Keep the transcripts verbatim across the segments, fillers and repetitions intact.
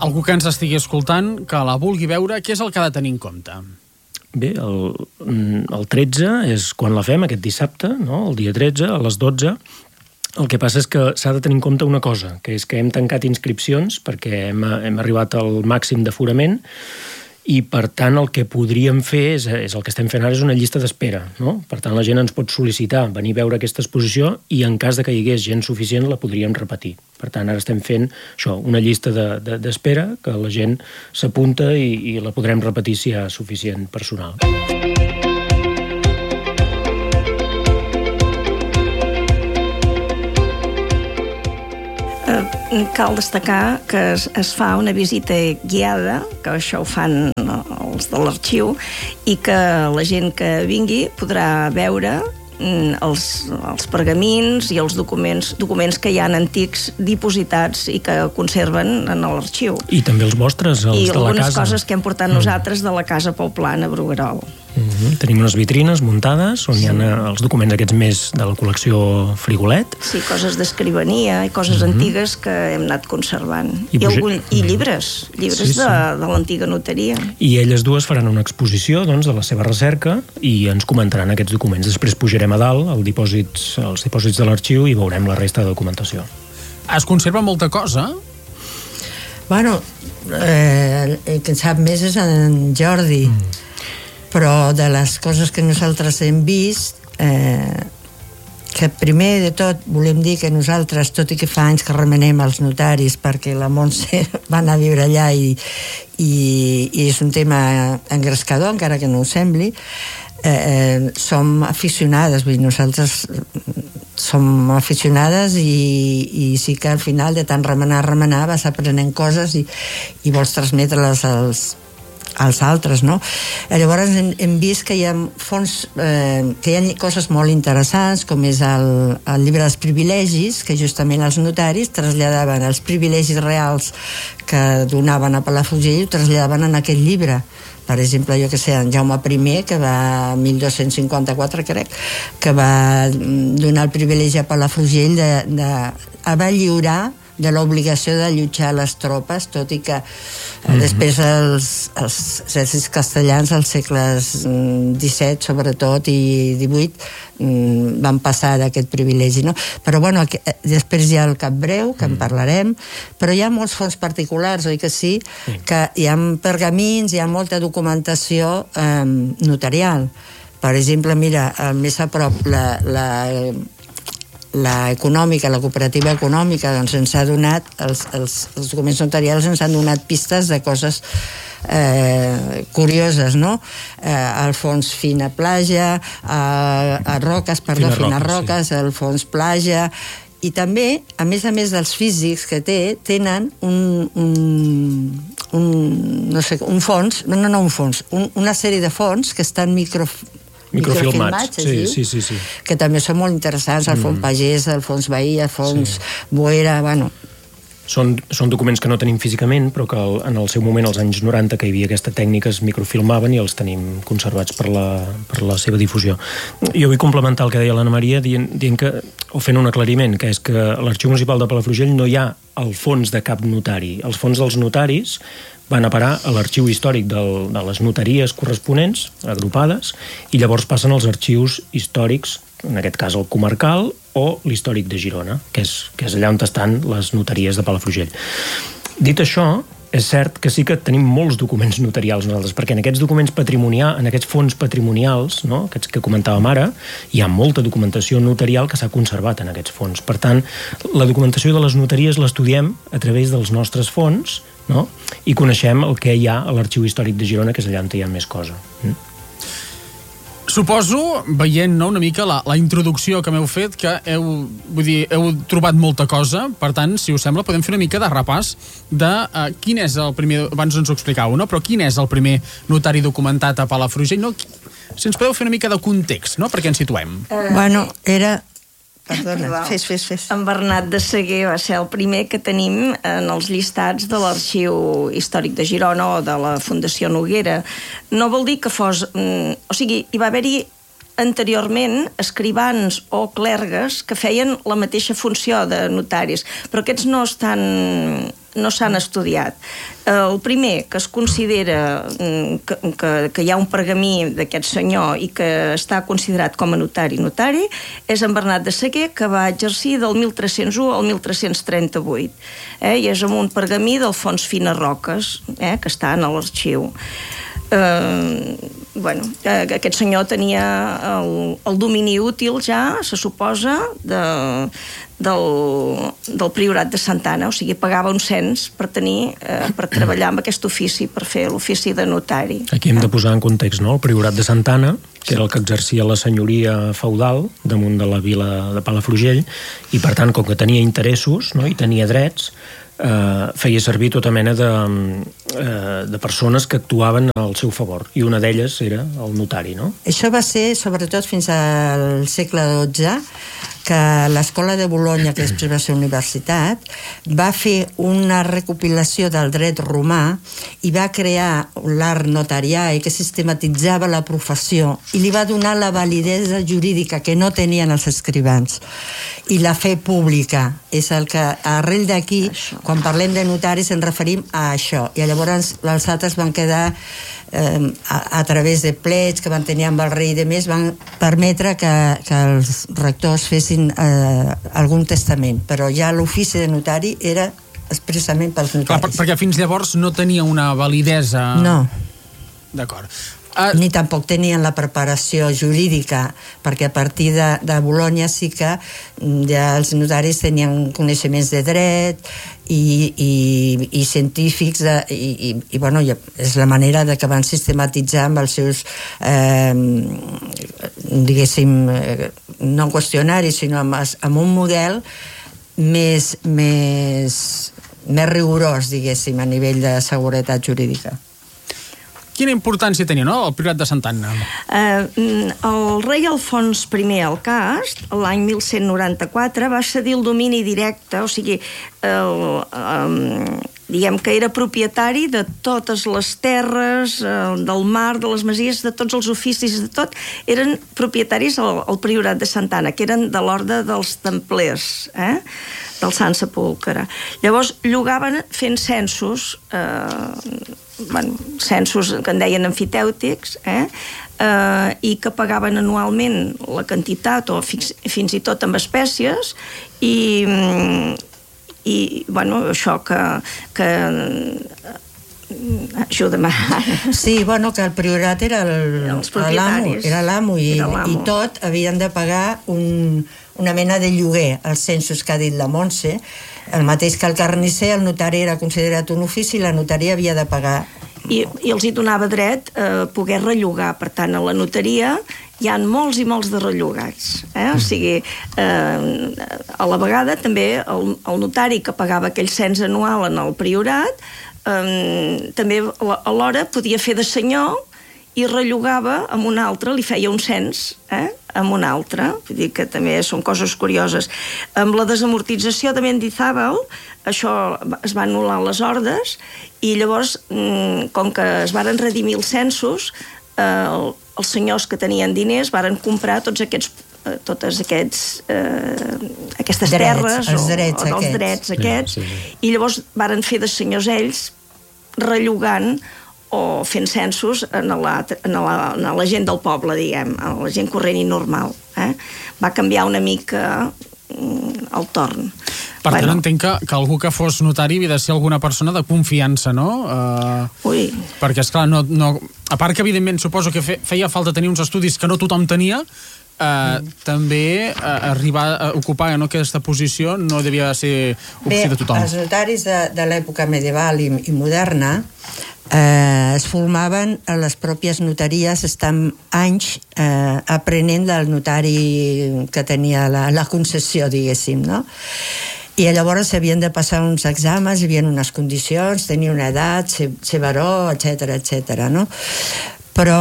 Algú que ens estigui escoltant, que la vulgui veure, què és el que ha de tenir en compte? Bé, el, el tretze és quan la fem, aquest dissabte, no? El dia tretze, a les dotze. El que passa és que s'ha de tenir en compte una cosa, que és que hem tancat inscripcions perquè hem, hem arribat al màxim d'aforament i, per tant, el que podríem fer és, és el que estem fent ara, és una llista d'espera, no? Per tant, la gent ens pot sol·licitar venir a veure aquesta exposició i, en cas de que hi hagués gent suficient, la podríem repetir. Per tant, ara estem fent això, una llista de, de, d'espera, que la gent s'apunta i, i la podrem repetir si hi ha suficient personal. Cal destacar que es, es fa una visita guiada, que això ho fan els de l'arxiu, i que la gent que vingui podrà veure els, els pergamins i els documents, documents que hi ha antics dipositats i que conserven en l'arxiu. I també els vostres, els I de la casa. I algunes coses que hem portat mm. nosaltres de la Casa Pauplana a Bruguerol. Mm-hmm. Tenim unes vitrines muntades on sí. hi ha els documents aquests més de la col·lecció Frigolet. Sí, coses d'escrivania i coses mm-hmm. antigues que hem anat conservant. I, I, algun, i llibres, llibres sí, sí. De, de l'antiga notaria. I elles dues faran una exposició, doncs, de la seva recerca i ens comentaran aquests documents. Després pujarem a dalt al dipòsits, als dipòsits de l'arxiu i veurem la resta de documentació. Es conserva molta cosa? Bueno, eh, el que en sap més és en Jordi. Mm. Però de les coses que nosaltres hem vist, eh, que primer de tot volem dir que nosaltres, tot i que fa anys que remenem els notaris perquè la Montse va anar a viure allà i, i, i és un tema engrescador, encara que no ho sembli, eh, eh, som aficionades, vull dir, nosaltres som aficionades i, i sí que al final de tant remenar, remenar vas aprenent coses i, i vols transmetre-les als als altres, no? Llavors hem, hem vist que hi ha fons, eh, que hi ha coses molt interessants, com és el, el llibre dels privilegis, que justament els notaris traslladaven els privilegis reals que donaven a Palafrugell, ho traslladaven en aquest llibre. Per exemple, jo que sé, en Jaume I, que va mil dos-cents cinquanta-quatre, crec, que va donar el privilegi a Palafrugell de, de, va lliurar de l'obligació de allotjar les tropes, tot i que mm-hmm. després els, els exèrcits castellans als segles disset, sobretot, i divuit, van passar d'aquest privilegi, no? Però, bueno, després hi ha el Cap Breu, que en parlarem, però hi ha molts fons particulars, oi que sí? Que hi ha pergamins, hi ha molta documentació eh, notarial. Per exemple, mira, més a prop, la... la la econòmica, la cooperativa econòmica, doncs ens ha donat, els, els, els documents notarials ens han donat pistes de coses eh, curioses, no? Eh, el fons Fina Plaja, a, a Roques, perdó, Fina, Fina Roques, sí. El fons Plaja, i també, a més a més dels físics que té, tenen un, un, un no sé, un fons, no, no un fons, un, una sèrie de fons que estan micro microfilmats, sí, sí, sí, sí. Que també són molt interessants, el fons mm. Pagès, el fons Bahí, el fons sí. Boera, bueno... Són, són documents que no tenim físicament, però que en el seu moment, als anys noranta, que hi havia aquesta tècnica, es microfilmaven i els tenim conservats per la, per la seva difusió. Jo vull complementar el que deia l'Anna Maria dient, dient que, o fent un aclariment, que és que a l'Arxiu Municipal de Palafrugell no hi ha el fons de cap notari. Els fons dels notaris van a parar a l'arxiu històric del, de les notaries corresponents, agrupades, i llavors passen als arxius històrics, en aquest cas el comarcal o l'històric de Girona, que és, que és allà on estan les notaries de Palafrugell. Dit això, és cert que sí que tenim molts documents notarials nosaltres, perquè en aquests documents patrimonials, en aquests fons patrimonials, no?, aquests que comentàvem ara, hi ha molta documentació notarial que s'ha conservat en aquests fons. Per tant, la documentació de les notaries l'estudiem a través dels nostres fons, no?, i coneixem el que hi ha a l'Arxiu Històric de Girona, que és allà on hi ha més cosa. Mm? Suposo, veient, no, una mica la, la introducció que m'heu fet, que heu, vull dir, heu trobat molta cosa. Per tant, si us sembla, podem fer una mica de repàs de uh, quin és el primer, abans ens ho explicàveu, no? Però quin és el primer notari documentat a Palafrugell, no? Si ens podeu fer una mica de context, no?, perquè ens situem. Uh, bueno, era... Perdona, fes, fes, fes. En Bernat de Seguer va ser el primer que tenim en els llistats de l'Arxiu Històric de Girona o de la Fundació Noguera. No vol dir que fos... Mm, o sigui, hi va haver-hi anteriorment escrivans o clergues que feien la mateixa funció de notaris, però aquests no estan no s'han estudiat. El primer, que es considera que, que, que hi ha un pergamí d'aquest senyor i que està considerat com a notari notari, és en Bernat de Seguer, que va exercir del mil tres-cents u al mil tres-cents trenta-vuit. Eh? I és amb un pergamí d'Alfons Fina Roques, eh? que està en l'arxiu. Eh, bueno, eh, aquest senyor tenia el, el domini útil ja, se suposa, de, del, del Priorat de Santa Anna, o sigui, pagava un cens per tenir, eh, per treballar amb aquest ofici, per fer l'ofici de notari. Aquí hem de posar en context, no?, el Priorat de Santa Anna, que era el que exercia la senyoria feudal damunt de la vila de Palafrugell, i per tant, com que tenia interessos, no?, i tenia drets, eh, feia servir tota mena de, eh, de persones que actuaven al seu favor, i una d'elles era el notari, no? Això va ser, sobretot, fins al segle dotze, que l'escola de Bologna, que després va ser universitat, va fer una recopilació del dret romà i va crear l'art notarià que sistematitzava la professió i li va donar la validesa jurídica que no tenien els escrivans i la fe pública. És el que, arrel d'aquí, quan parlem de notaris ens referim a això, i llavors els altres van quedar eh, a, a través de plets que van tenir amb el rei i de més, van permetre que, que els rectors fessin eh, algun testament, però ja l'ofici de notari era expressament pels notaris. Clar, per, perquè fins llavors no tenia una validesa... No. D'acord. Uh... Ni tampoc tenien la preparació jurídica, perquè a partir de, de Bologna sí que ja els notaris tenien coneixements de dret i, i, i científics de, i, i, i bueno, és la manera de que van sistematitzar amb els seus eh, diguéssim no qüestionaris, sinó amb, amb un model més, més, més rigorós, diguéssim, a nivell de seguretat jurídica. Quina importància tenia, no?, el Priorat de Santa Anna? Eh, el rei Alfons I el Cast, l'any mil cent noranta-quatre, va cedir el domini directe, o sigui, el, eh, diguem que era propietari de totes les terres, eh, del mar, de les masies, de tots els oficis, de tot, eren propietaris al, al Priorat de Santa Anna, que eren de l'orde dels templers, eh?, del Sant Sepulcre. Llavors, llogaven fent censos, eh, bueno, censos que en deien emfitèutics, eh? Eh, i que pagaven anualment la quantitat o fins, fins i tot amb espècies i, i bueno, això que, que ajuda'm. Sí, bueno, que el priorat era l'amo, era l'amo i, i tot havien de pagar un, una mena de lloguer, els censos que ha dit la Montse. El mateix que el carnisser, el notari era considerat un ofici i la notaria havia de pagar. I, i els hi donava dret a poder rellogar. Per tant, a la notaria hi ha molts i molts de rellogats. Eh? O sigui, eh, a la vegada també el, el notari que pagava aquell cens anual en el priorat eh, també alhora podia fer de senyor i rellogava amb un altre, li feia un cens, eh? amb un altre, vull dir que també són coses curioses. Amb la desamortització de Mendizábal, això es va anul·lar les ordes, i llavors, com que es varen redimir els censos, eh, els senyors que tenien diners varen comprar tots aquests totes aquests, eh, aquestes drets, terres els drets o, o aquests, els drets aquests, sí, sí, sí. I llavors varen fer de senyors ells rellogant o fent censos en la, en la, en la gent del poble, diguem, a la gent corrent i normal. Eh? Va canviar una mica el torn. Per tant, bueno, entenc que, que algú que fos notari havia de ser alguna persona de confiança, no? Uh, Ui. Perquè, esclar, no, no, a part que, evidentment, suposo que fe, feia falta tenir uns estudis que no tothom tenia, uh, mm. també uh, arribar a ocupar no, aquesta posició no devia ser opció Bé, de tothom. Els notaris de, de l'època medieval i, i moderna eh, es formaven a les pròpies notaries, estan anys eh, aprenent del notari que tenia la, la concessió, diguéssim, no? I llavors s'havien de passar uns exàmens, hi havia unes condicions, tenir una edat, ser, ser baró, etcètera, etcètera, no? Però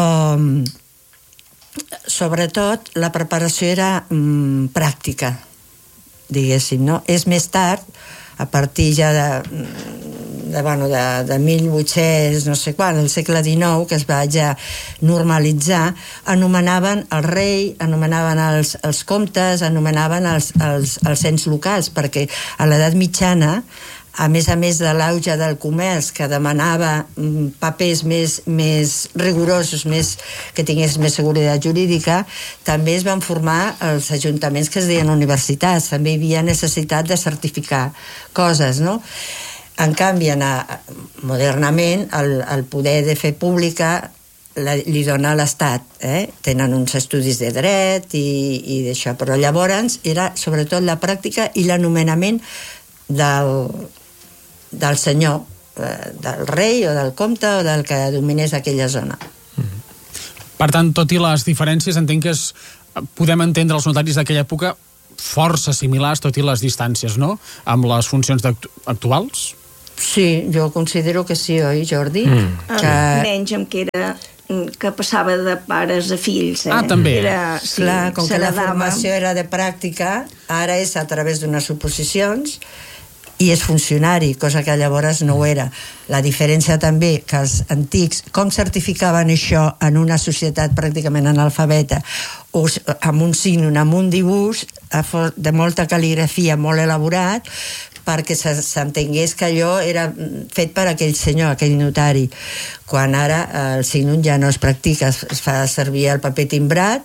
sobretot la preparació era mm, pràctica, diguéssim, no? És més tard, a partir ja de, de, bueno, de, de mil vuit-cents, no sé quan, del segle dinou, que es va ja normalitzar, anomenaven el rei, anomenaven els, els comtes, anomenaven els, els, els ens locals, perquè a l'edat mitjana a més a més de l'auge del comerç, que demanava papers més, més rigorosos, més, que tingués més seguretat jurídica, també es van formar els ajuntaments que es deien universitats, també hi havia necessitat de certificar coses, no? En canvi, modernament, el, el poder de fer pública la, li dona a l'Estat, eh? Tenen uns estudis de dret i, i d'això, però llavors era sobretot la pràctica i l'anomenament del, del senyor, eh, del rei o del comte o del que dominés aquella zona. Per tant, tot i les diferències, entenc que es, podem entendre els notaris d'aquella època força similars, tot i les distàncies, no?, amb les funcions actuals? Sí, jo considero que sí, oi, Jordi? Mm. Que... Menys amb que era que passava de pares a fills. Eh? Ah, també. Era, sí, clar, com que la formació era de pràctica, ara és a través d'unes suposicions i és funcionari, cosa que llavors no ho era. La diferència també que els antics, com certificaven això en una societat pràcticament analfabeta, o amb un signe, amb un dibuix de molta cal·ligrafia, molt elaborat, perquè s'entengués que allò era fet per aquell senyor, aquell notari, quan ara el signe ja no es practica, es fa servir el paper timbrat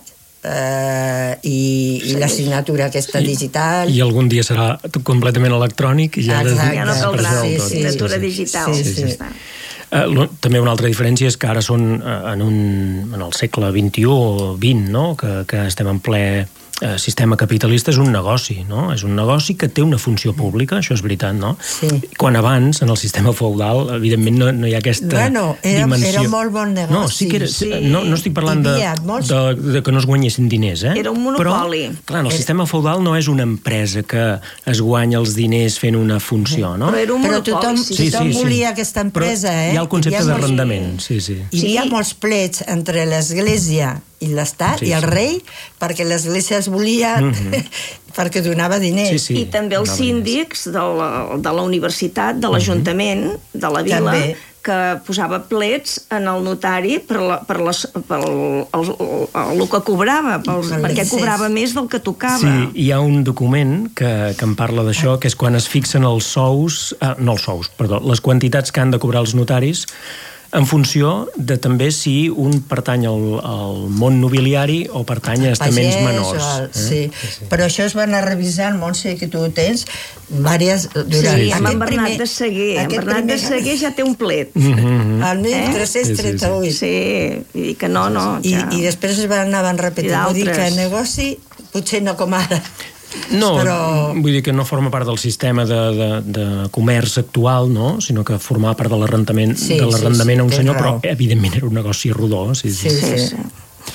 eh, i, i la signatura aquesta digital. I algun dia serà completament electrònic i ja, exacte, ja no caldrà sí, sí, signatura sí, digital. Sí, sí, sí. Uh, també una altra diferència és que ara són uh, en, un, en el segle vint-i-u o vint, no? que, que estem en ple uh, sistema capitalista, és un negoci, no? És un negoci que té una funció pública, això és veritat, no? Sí. Quan abans, en el sistema feudal, evidentment no, no hi ha aquesta bueno, era, dimensió. Era molt bon negoci. No, sí que era, sí. no, no estic parlant de, molts... de, de que no es guanyessin diners, eh? Era un monopoli. Però, clar, en el era... sistema feudal no és una empresa que es guanya els diners fent una funció, no? Però era un monopoli, Però tothom, sí. tothom sí, sí, volia sí. aquesta empresa, eh? Hi ha el concepte de arrendament, sí, sí. Hi havia sí. molts plets entre l'Església i l'Estat sí, i el sí. rei, perquè l'Església es volia mm-hmm. perquè donava diners. Sí, sí. I també els síndics de la, de la universitat, de l'Ajuntament, mm-hmm. de la vila, també. Que posava plets en el notari per, la, per, les, per el, el, el, el que cobrava, pels, perquè cobrava més del que tocava. Sí, hi ha un document que, que em parla d'això, que és quan es fixen els sous, eh, no els sous, perdó, les quantitats que han de cobrar els notaris, en funció de també si un pertany al, al món nobiliari o pertany a estaments menors. El, eh? sí. Sí, sí. Però això es va anar revisant, Montse, que tu ho tens, diverses... Durant, sí, amb en Bernat primer, de Seguer. En Bernat primer... de Seguer ja té un plet. Mm-hmm. El mil tres-cents trenta-vuit. Sí, sí, sí. I que no, no. Ja. I, I després es van anar repetint. Vull dir que el negoci, potser no com ara, no, però... vull dir que no forma part del sistema de, de, de comerç actual, no? Sinó que formava part de l'arrendament sí, de l'arrendament sí, sí, a un senyor, però evidentment era un negoci rodó. Sí, sí, sí. sí, sí.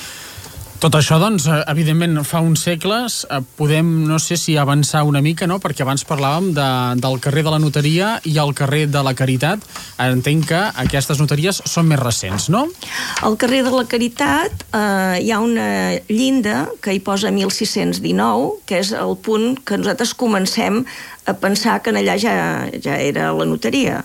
Tot això, doncs, evidentment, fa uns segles, podem, no sé si avançar una mica, no?, perquè abans parlàvem de, del carrer de la Notaria i el carrer de la Caritat. Entenc que aquestes notaries són més recents, no? Al carrer de la Caritat eh, hi ha una llinda que hi posa mil sis-cents dinou, que és el punt que nosaltres comencem a pensar que en allà ja, ja era la notaria.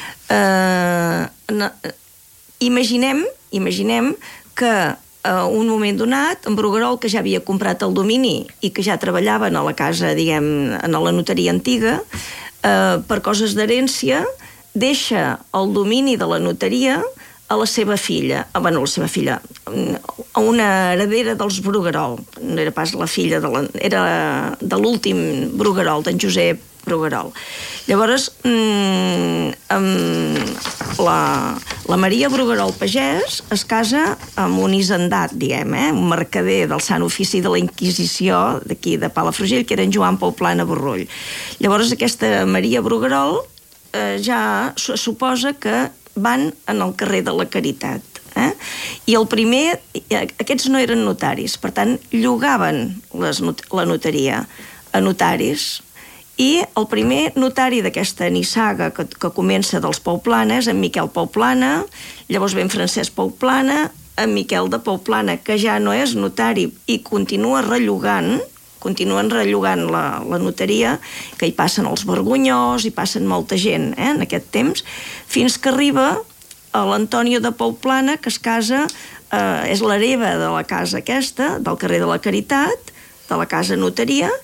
Eh, no, imaginem, imaginem que a un moment donat, en Bruguerol, que ja havia comprat el domini i que ja treballaven a la casa, diguem, en la notaria antiga, eh, per coses d'herència, deixa el domini de la notaria a la seva filla, a, bueno, a la seva filla, a una heredera dels Bruguerol. No era pas la filla, de la, era de l'últim Bruguerol, d'en Josep Bruguerol. Llavors, mmm, amb la, la Maria Bruguerol Pagès es casa amb un hisendat, diguem, eh? Un mercader del Sant Ofici de la Inquisició d'aquí de Palafrugell, que era en Joan Pauplana Borrull. Llavors, aquesta Maria Bruguerol eh, ja suposa que van en el carrer de la Caritat. Eh? I el primer, aquests no eren notaris, per tant, llogaven les not- la notaria a notaris. I el primer notari d'aquesta nissaga que, que comença dels Pauplana és en Miquel Pauplana, llavors ve en Francesc Pauplana, en Miquel de Pauplana, que ja no és notari i continua rellogant, continuen rellogant la, la notaria, que hi passen els Vergonyós, hi passen molta gent eh, en aquest temps, fins que arriba a l'Antonio de Pauplana, que es casa, eh, és l'hereva de la casa aquesta, del carrer de la Caritat, de la casa notaria,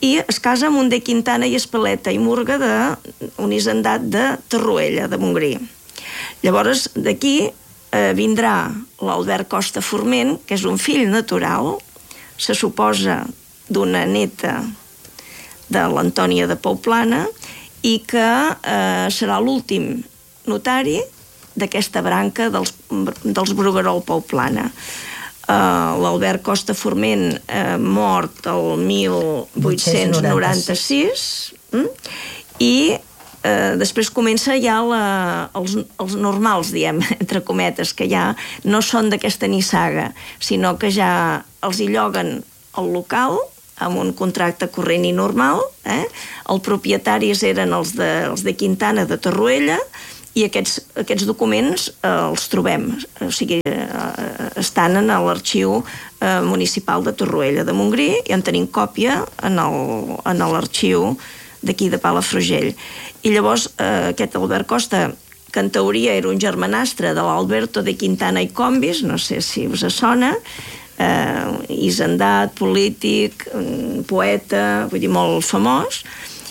i es casa amb un de Quintana i Espaleta i Murga d'un hisendat de Torroella, de Montgrí. Llavors, d'aquí eh, vindrà l'Albert Costa Forment, que és un fill natural, se suposa d'una neta de l'Antònia de Pouplana, i que eh, serà l'últim notari d'aquesta branca dels, dels Bruguerol Pouplana. Uh, l'Albert Costa Forment uh, mort el mil vuit-cents noranta-sis mm? i uh, després comença ja la, els, els normals, diem, entre cometes, que ja no són d'aquesta nissaga, sinó que ja els hi lloguen el local amb un contracte corrent i normal, eh? Els propietaris eren els de, els de Quintana de Torroella, i aquests, aquests documents eh, els trobem, o sigui, eh, estan en l'arxiu eh, municipal de Torroella de Montgrí i en tenim còpia en l'arxiu d'aquí de Palafrugell. I llavors eh, aquest Albert Costa, que en teoria era un germanastre de l'Alberto de Quintana i Combis, no sé si us sona, eh, hisendat, polític, poeta, vull dir, molt famós,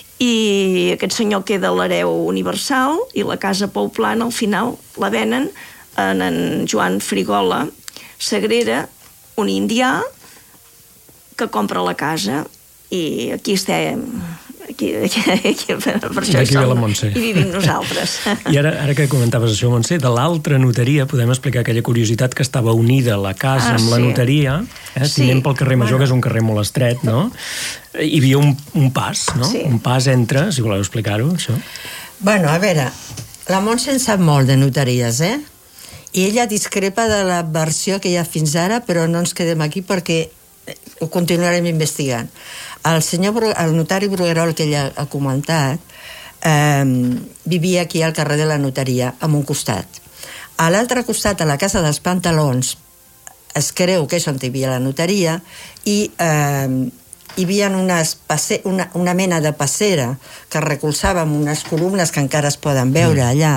i aquest senyor queda l'hereu universal i la casa Pouplana al final la venen en en Joan Frigola Sagrera, un indià que compra la casa, i aquí estem, aquí, aquí, aquí per això aquí som, i vivim nosaltres. I ara, ara que comentaves això, Montse, de l'altra notaria podem explicar aquella curiositat que estava unida la casa ah, amb sí. la notaria, eh, sí. tinent pel carrer Major, bueno. que és un carrer molt estret, no? Hi havia un, un pas, no? Sí. Un pas entre, si voleu explicar-ho, això. Bueno, a veure, la Montse en sap molt de notaries, eh? I ella discrepa de la versió que hi ha fins ara, però no ens quedem aquí perquè ho continuarem investigant. El senyor, el notari Bruguerol que ella ha comentat, eh, vivia aquí al carrer de la notaria, a un costat. A l'altre costat, a la casa dels Pantalons, es creu que és on hi havia la notaria, i eh, hi havia unes passe, una, una mena de passera que recolzava amb unes columnes que encara es poden veure allà,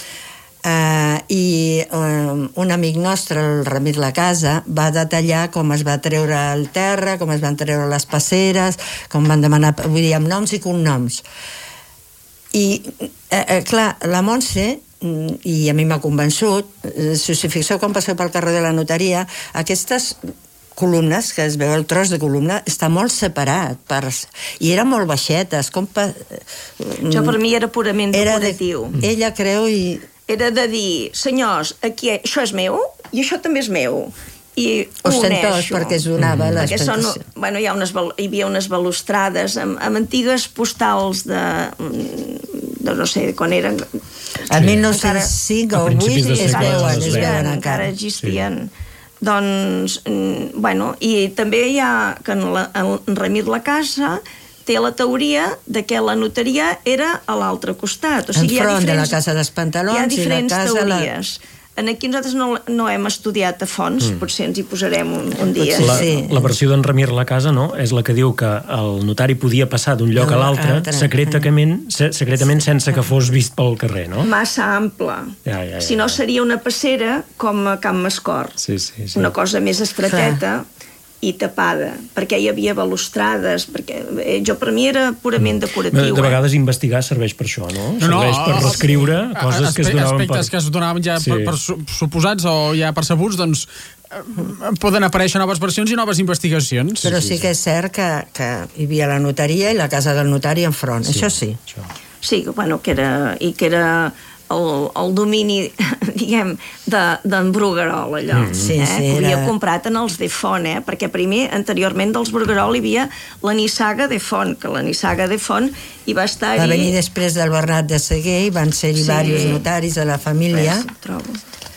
Uh, i um, un amic nostre, el Ramir La Casa, va detallar com es va treure el terra, com es van treure les passeres, com van demanar, vull dir, amb noms i cognoms. I, uh, uh, clar, la Montse, i a mi m'ha convençut, uh, si us hi fixeu quan passeu pel carrer de la notaria, aquestes columnes, que es veu el tros de columna, està molt separat, per... i eren molt baixetes. Com pa... Això per mi era purament decoratiu. De... Ella creu i... Era de dir, senyors, aquí, això és meu i això també és meu. I ho ostentós, perquè es donava mm. l'ostentació. Són, bueno, hi, ha unes, hi havia unes balustrades amb, amb antigues postals de, de no sé, quan eren... El mil nou-cents cinc o vuit es veuen, es veuen encara existien. Sí. Doncs, bueno, i també hi ha que en, la, en Ramir La Casa té la teoria de que la notaria era a l'altre costat. O sigui, enfront de la casa dels Pantalons. Hi ha diferents i la casa teories. La... En aquí nosaltres no, no hem estudiat a fons, mm. potser ens hi posarem un, un dia. La, la versió d'en Ramir La Casa, no?, és la que diu que el notari podia passar d'un lloc no, a l'altre secretament, secretament sense que fos vist pel carrer, no? Massa ample. Ja, ja, ja, si no seria una passera com a Can Mascor. Sí, sí, sí. Una cosa més estreteta. Clar. I tapada, perquè hi havia balustrades, perquè eh, jo per mi era purament decoratiu. De, de vegades eh? investigar serveix per això, no? no serveix no, per reescriure sí. coses Aspe que es donaven aspectes per... que es donaven ja sí. per, per suposats o ja percebuts, doncs eh, poden aparèixer noves versions i noves investigacions. Però sí que és cert que, que hi havia la notaria i la casa del notari enfront, sí, això sí. Això. Sí, bueno, que era, i que era el, el domini, diguem, d'en Bruguerol, allò. Mm, sí, eh? sí, que havia era... comprat en els de Font, eh? Perquè primer, anteriorment dels Bruguerol hi havia la nissaga de Font, que la nissaga de Font hi va estar... Va venir després del Bernat de Seguer i van ser-hi sí. diversos notaris de la família. Ves, trobo.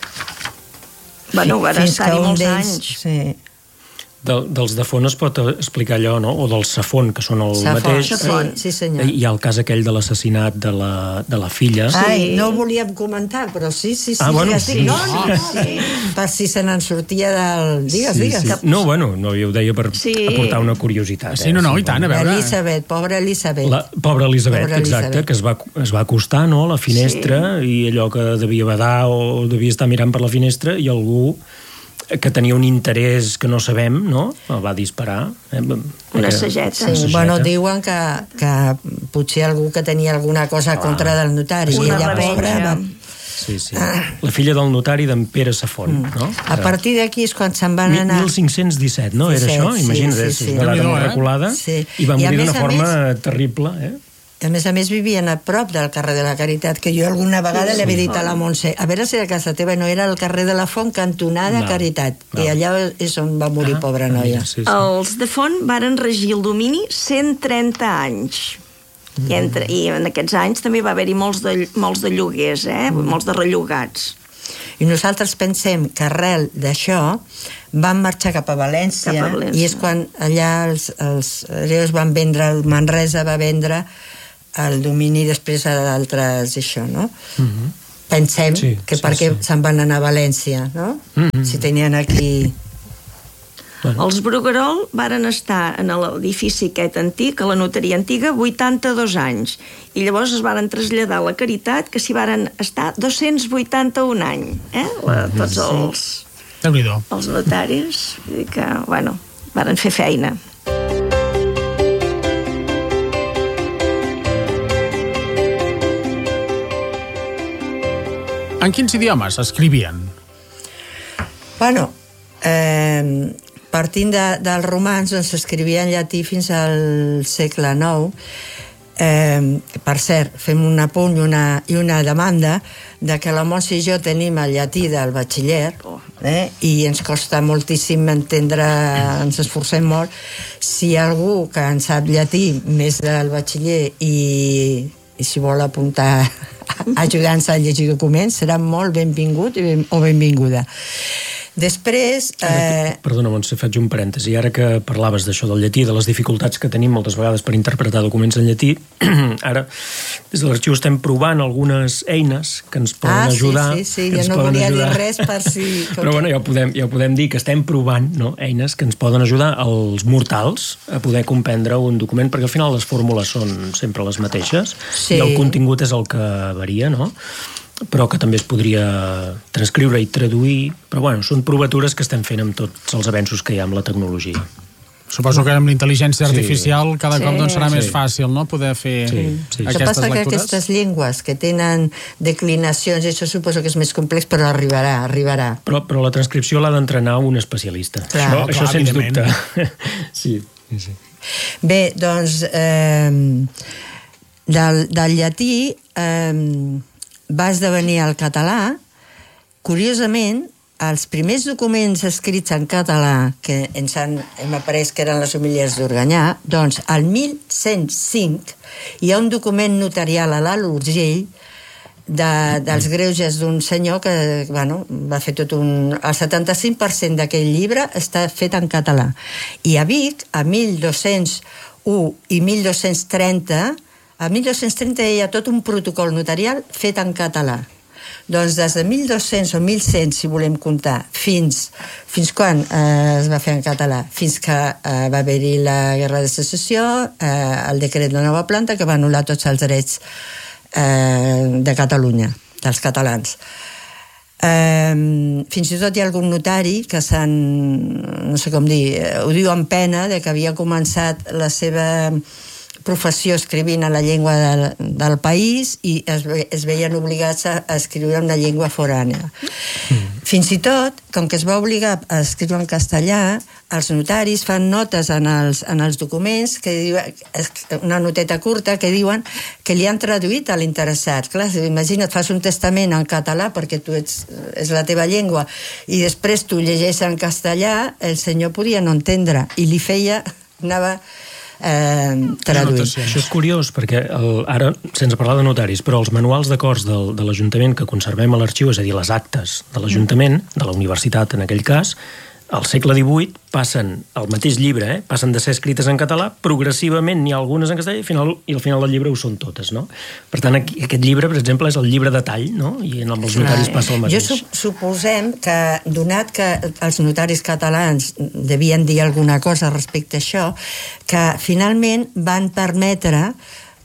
Bueno, va estar-hi molts anys. Sí. De, dels de Font es pot explicar allò, no? O del Safon, que són el Safon, mateix. Safon, sí, senyor. Hi ha el cas aquell de l'assassinat de, la, de la filla. Sí. Ai, no ho volíem comentar, però sí, sí, sí. Ah, bueno, sí. No, no, no, sí. Per si se n'en sortia del... Digues, sí, digues. Sí. No, bueno, no, jo ho deia per sí. aportar una curiositat. Sí, no, no, eh? i tant, a veure. Elisabet, pobra Elisabet. La pobra Elisabet, pobra exacte, Elisabet. que es va, es va acostar, no?, a la finestra, sí. i allò que devia badar o devia estar mirant per la finestra, i algú que tenia un interès que no sabem, no? El va disparar. Eh? Una sageta. Sí, sageta. Bueno, diuen que, que potser algú que tenia alguna cosa ah, contra del notari, i ella pobra... Va... Sí, sí. La filla del notari d'en Pere Safont, mm. no? A partir d'aquí és quan se'n van anar... mil cinc-cents disset, no? Era això? Imagina't, sí, sí, sí. Una data molt reculada, sí. I va morir d'una forma més, terrible, eh? A més a més vivien a prop del carrer de la Caritat, que jo alguna vegada sí, li havia dit a la Montse, a veure si a casa teva no era el carrer de la Font, cantonada no, Caritat, no. I allà és on va morir, ah, pobra noia. Sí, sí. Els de Font varen regir el domini cent trenta anys. Mm. I, entre, I en aquests anys també va haver-hi molts de, molts de lloguers, eh? Mm. molts de rellogats. I nosaltres pensem que arrel d'això van marxar cap a València, cap a València. I és quan allà els, els hereus van vendre, el Manresa va vendre el domini després a d'altres, això, no? Mm-hmm. Pensem sí, que sí, perquè sí. Se'n van anar a València, no? Mm-hmm. Si tenien aquí... Bueno. Els Bruguerol varen estar en l'edifici aquest antic, a la notaria antiga, vuitanta-dos anys. I llavors es varen traslladar a la Caritat, que s'hi varen estar dos-cents vuitanta-un anys. Eh? La, tots els, els notaris. Vull dir que, bueno, varen fer feina. En quins idiomes escrivien? Bueno, eh, partint de, dels romans, doncs s'escrivia en llatí fins al segle nou. Eh, per cert, fem un apunt i una, i una demanda de que la Montse i jo tenim el llatí del batxiller, eh, i ens costa moltíssim entendre, ens esforcem molt. Si algú que en sap llatí més del batxiller i, i si vol apuntar ajudant-se a llegir documents, serà molt benvingut o benvinguda. Després... Eh... Perdona, Montse, faig un parèntesi. Ara que parlaves d'això del llatí, de les dificultats que tenim moltes vegades per interpretar documents en llatí, ara, des de l'arxiu estem provant algunes eines que ens poden ah, ajudar. Ah, sí, sí, sí, jo no volia ajudar. dir res per si... Però bueno, ja ho, podem, ja ho podem dir, que estem provant, no?, eines que ens poden ajudar als mortals a poder comprendre un document, perquè al final les fórmules són sempre les mateixes, sí. I el contingut és el que varia, no?, però que també es podria transcriure i traduir, però bueno, són provatures que estem fent amb tots els avenços que hi ha amb la tecnologia. Suposo que amb la intel·ligència artificial sí. cada sí. cop doncs, serà sí. més fàcil, no?, poder fer sí. Sí. aquestes passa lectures. Que aquestes llengües que tenen declinacions, això suposo que és més complex, però arribarà, arribarà. Però, però la transcripció l'ha d'entrenar un especialista. Clar, això, clar, això sens dubte. sí, sí. Bé, doncs, eh, del, del llatí... Eh, va esdevenir el català. Curiosament, els primers documents escrits en català que ens han hem après que eren les homilies d'Organyà, doncs al mil cent cinc hi ha un document notarial a l'Alt Urgell de, dels greuges d'un senyor que bueno, va fer tot un... El setanta-cinc per cent d'aquell llibre està fet en català. I a Vic, a mil dos-cents u i mil dos-cents trenta, a mil dos-cents trenta hi ha tot un protocol notarial fet en català. Doncs des de mil dos-cents o mil cent, si volem comptar, fins, fins quan eh, es va fer en català? Fins que eh, va haver-hi la Guerra de Secessió, eh, el decret de nova planta, que va anul·lar tots els drets eh, de Catalunya, dels catalans. Eh, fins i tot hi ha algun notari que s'han, no sé com dir, ho diu amb pena, de que havia començat la seva professió escrivint a la llengua del, del país i es, es veien obligats a, a escriure en una llengua forània. Mm. Fins i tot, com que es va obligar a escriure en castellà, els notaris fan notes en els, en els documents, que diuen, una noteta curta, que diuen que li han traduït a l'interessat. Clar, imagina't, fas un testament en català perquè tu ets, és la teva llengua i després tu llegeixes en castellà, el senyor podia no entendre i li feia, anava... Eh, traduir. Això és curiós perquè el, ara, sense parlar de notaris, però els manuals d'acords del, de l'Ajuntament que conservem a l'arxiu, és a dir, les actes de l'Ajuntament, de la universitat en aquell cas, al segle divuit passen, el mateix llibre, eh, passen de ser escrites en català, progressivament n'hi ha algunes en castellà i, final, i al final del llibre ho són totes, no? Per tant, aquí, aquest llibre, per exemple, és el llibre de tall, no? I amb els notaris Clar, passa el mateix. Jo su suposem que, donat que els notaris catalans devien dir alguna cosa respecte a això, que finalment van permetre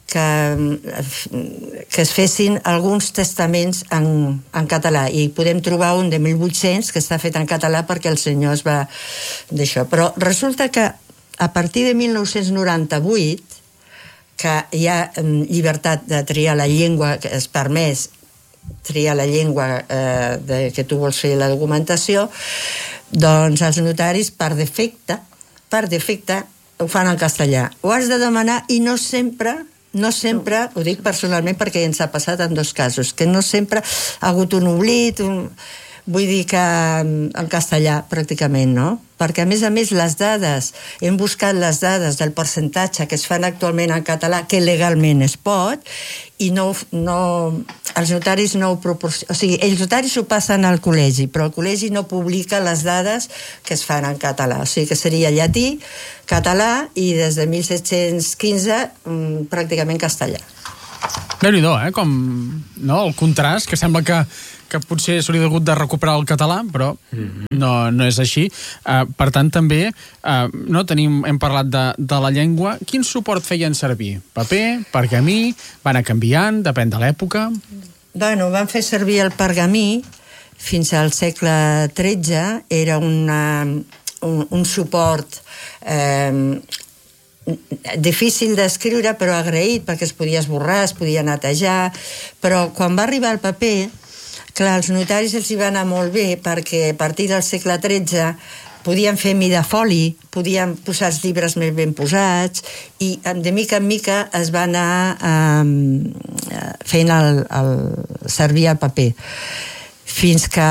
que, que es fessin alguns testaments en, en català, i podem trobar un de mil vuit-cents que està fet en català perquè el senyor es va d'això. Però resulta que a partir de mil nou-cents noranta-vuit, que hi ha llibertat de triar la llengua, que és permès triar la llengua eh, de, que tu vols fer la documentació, doncs els notaris per defecte, per defecte ho fan en castellà. Ho has de demanar i no sempre, no sempre, ho dic personalment perquè ens ha passat en dos casos, que no sempre ha hagut un oblit, un... vull dir que en castellà pràcticament, no? Perquè a més a més les dades, hem buscat les dades del percentatge que es fan actualment en català, que legalment es pot, i no, no, els notaris no ho proporcionen, o sigui, els notaris ho passen al col·legi, però el col·legi no publica les dades que es fan en català, o sigui que seria llatí, català, i des de mil set-cents quinze pràcticament castellà. Déu-n'hi-do, eh? Com, no? El contrast, que sembla que, que potser s'hauria hagut de recuperar el català, però no, no és així. Uh, per tant, també uh, no tenim, hem parlat de, de la llengua. Quin suport feien servir? Paper, pergamí, van a canviant, depèn de l'època? Bueno, van fer servir el pergamí fins al segle tretze, era una, un, un suport eh, difícil d'escriure però agraït perquè es podia esborrar, es podia netejar, però quan va arribar el paper, clar, als notaris els hi va anar molt bé perquè a partir del segle tretze podien fer mida foli, podien posar els llibres més ben posats i de mica en mica es va anar eh, fent el, el, servir el paper, fins que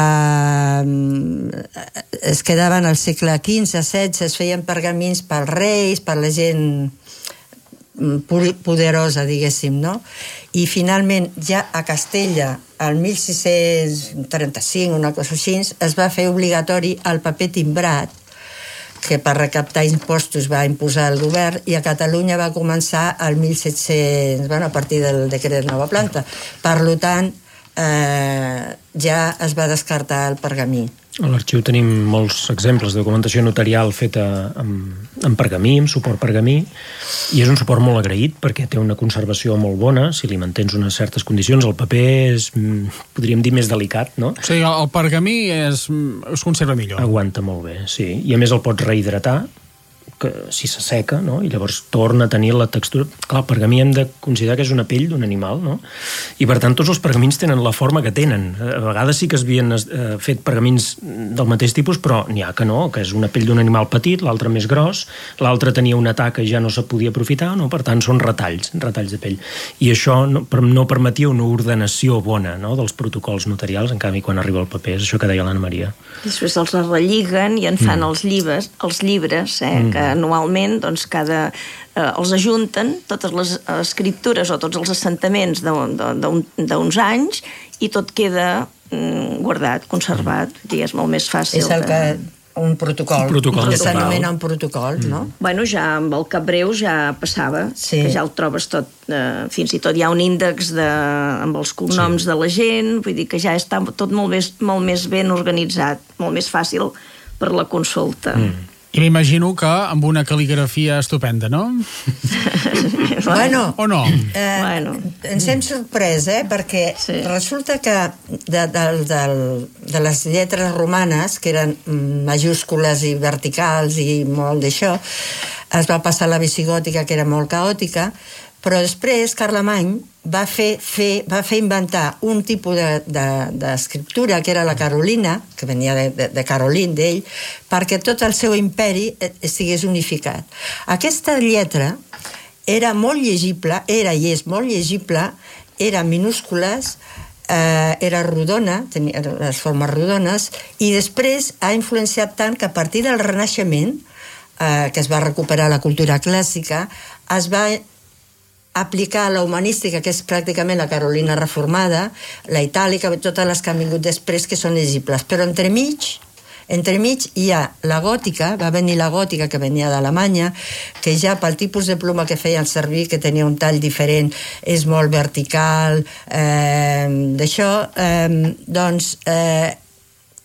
es quedaven al segle quinze, setze, es feien pergamins pels reis, per la gent poderosa, diguéssim, no? I finalment, ja a Castella, el mil sis-cents trenta-cinc, una cosa així, es va fer obligatori el paper timbrat, que per recaptar impostos va imposar el govern, i a Catalunya va començar el mil set-cents, bueno, a partir del decret Nova Planta. Per tant, eh, ja es va descartar el pergamí. A l'arxiu tenim molts exemples de documentació notarial feta amb, amb pergamí, amb suport pergamí, i és un suport molt agraït perquè té una conservació molt bona, si li mantens unes certes condicions. El paper és, podríem dir, més delicat, no? O sigui, el pergamí és, es conserva millor. Aguanta molt bé, sí. I a més el pots rehidratar, que si s'asseca, no? I llavors torna a tenir la textura. Clar, el pergamí hem de considerar que és una pell d'un animal, no? I per tant tots els pergamins tenen la forma que tenen. A vegades sí que es havien eh, fet pergamins del mateix tipus, però n'hi ha que no, que és una pell d'un animal petit, l'altre més gros, l'altre tenia una taca i ja no se podia aprofitar, no? Per tant són retalls, retalls de pell. I això no, no permetia una ordenació bona, no? Dels protocols notarials, en canvi quan arriba el paper, és això que deia l'Anna Maria. Després els relliguen i en fan mm. els llibres, els llibres, eh, mm. que anualment doncs, cada, eh, els ajunten totes les escriptures o tots els assentaments d'uns anys i tot queda mm, guardat, conservat, mm. és molt més fàcil. És el que... un protocol, un protocol que s'anomena un protocol, mm. no? Bueno, ja amb el Capreu ja passava, sí. Que ja el trobes tot, eh, fins i tot hi ha un índex de, amb els cognoms sí. de la gent, vull dir que ja està tot molt més, molt més ben organitzat, molt més fàcil per la consulta. Mm. I m'imagino que amb una cal·ligrafia estupenda, no? Bueno, o no? Eh, bueno. Ens hem sorprès, eh? Perquè sí. Resulta que de, de, de, de les lletres romanes, que eren majúscules i verticals i molt d'això, es va passar a la visigòtica, que era molt caòtica, però després Carlemany va fer, fer, va fer inventar un tipus d'escriptura de, de, que era la carolina, que venia de, de, de Carolín, d'ell, perquè tot el seu imperi estigués unificat. Aquesta lletra era molt llegible, era i és molt llegible, era minúscules, eh, era rodona, tenia les formes rodones, i després ha influenciat tant que a partir del Renaixement, eh, que es va recuperar la cultura clàssica, es va aplicar la humanística, que és pràcticament la Carolina reformada, la itàlica, totes les que han vingut després, que són llegibles. Però entremig, entremig hi ha la gòtica, va venir la gòtica que venia d'Alemanya, que ja pel tipus de pluma que feien servir, que tenia un tall diferent, és molt vertical, eh, d'això, eh, doncs eh,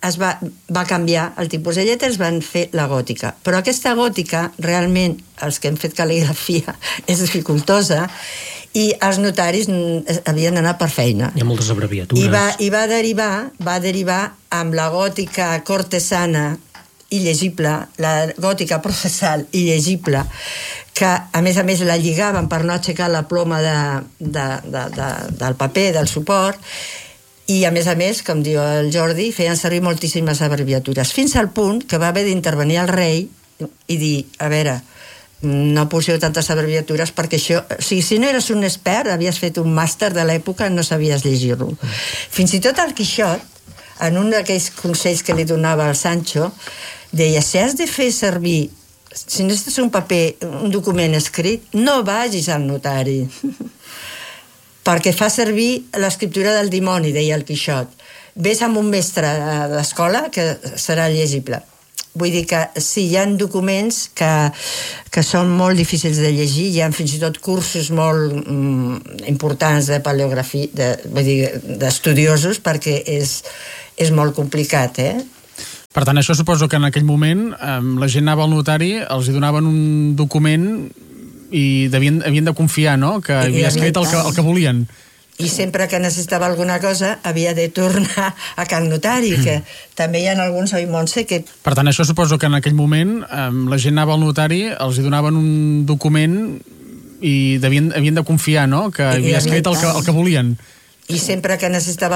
es va, va canviar el tipus de lletres, van fer la gòtica. Però aquesta gòtica, realment, els que hem fet cal·ligrafia, és dificultosa, i els notaris havien d'anar per feina. Hi ha moltes abreviatures. I va, i va derivar, va derivar amb la gòtica cortesana i llegible, la gòtica processal i llegible, que a més a més la lligaven per no aixecar la ploma de, de, de, de, del paper, del suport, i a més a més, com diu el Jordi, feien servir moltíssimes abreviatures, fins al punt que va haver d'intervenir el rei i dir, a veure, no poseu tantes abreviatures perquè això, o sigui, si no eres un expert, havies fet un màster de l'època, no sabies llegir-lo. Fins i tot el Quixot, en un d'aquells consells que li donava al Sancho, deia, si has de fer servir, si necessites un paper, un document escrit, no vagis al notari, perquè fa servir l'escriptura del dimoni, deia el Quixot. Ves amb un mestre d'escola que serà llegible. Vull dir que sí, hi ha documents que, que són molt difícils de llegir, hi ha fins i tot cursos molt mm, importants de paleografia, de, vull dir, d'estudiosos, perquè és, és molt complicat, eh? Per tant, això suposo que en aquell moment eh, la gent anava al notari, els hi donaven un document i devien, havien de confiar, no?, que havia escrit el que, el que volien. I sempre que necessitava alguna cosa havia de tornar a Can Notari, que també hi ha alguns, oi, Montse, que... Per tant, això suposo que en aquell moment eh, la gent anava al notari, els hi donaven un document i devien, havien de confiar, no?, que havia escrit el que, el que volien. I sempre que necessitava